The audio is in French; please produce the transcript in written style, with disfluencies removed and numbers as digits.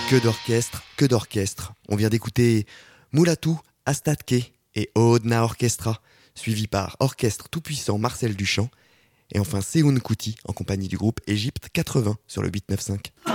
Que d'orchestre. On vient d'écouter Moulatou, Astatke et Odna Orchestra, suivi par Orchestre Tout-Puissant Marcel Duchamp, et enfin Seoun Kuti en compagnie du groupe Égypte 80 sur le 895.